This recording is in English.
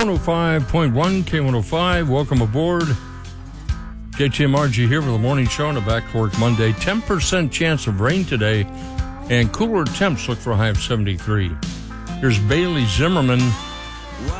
105.1 K105. Welcome aboard. JTMRG here for the morning show on a Back to Work Monday. 10% chance of rain today and cooler temps. Look for a high of 73. Here's Bailey Zimmerman